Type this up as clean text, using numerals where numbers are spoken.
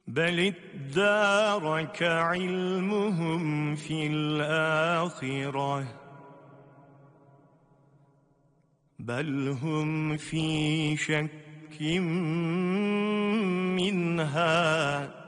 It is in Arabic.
بل ادارك علمهم في الآخرة بل هم في شك منها